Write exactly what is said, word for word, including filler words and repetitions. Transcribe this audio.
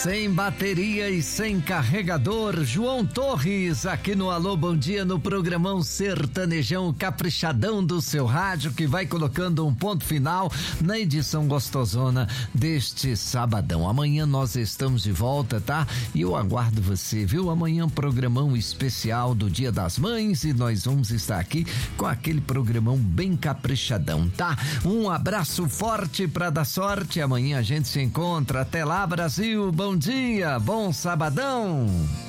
Sem bateria e sem carregador, João Torres, aqui no Alô Bom Dia, no programão Sertanejão Caprichadão do seu rádio, que vai colocando um ponto final na edição gostosona deste sabadão. Amanhã nós estamos de volta, tá? E eu aguardo você, viu? Amanhã programão especial do Dia das Mães e nós vamos estar aqui com aquele programão bem caprichadão, tá? Um abraço forte pra dar sorte, amanhã a gente se encontra. Até lá, Brasil, bom dia, bom sabadão.